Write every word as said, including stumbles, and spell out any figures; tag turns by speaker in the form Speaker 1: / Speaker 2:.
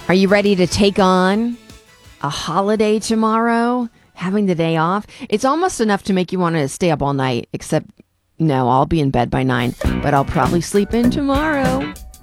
Speaker 1: Are you ready to take on a holiday tomorrow? Having the day off? It's almost enough to make you want to stay up all night, except no, I'll be in bed by nine, but I'll probably sleep in tomorrow.